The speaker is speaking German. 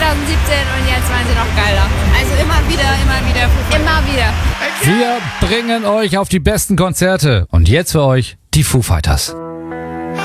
und jetzt waren sie noch geiler. Also immer wieder. Wir bringen euch auf die besten Konzerte. Und jetzt für euch die Foo Fighters.